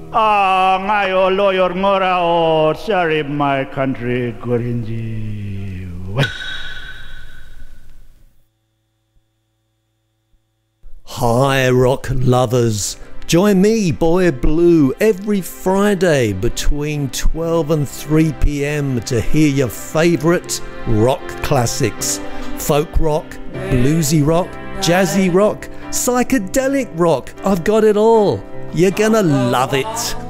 ngayo lawyer ngora o sorry my country gorinji. Hi rock lovers, join me Boy Blue every Friday between 12 and 3 p.m. to hear your favourite rock classics. Folk rock, bluesy rock, jazzy rock, psychedelic rock, I've got it all. You're gonna love it.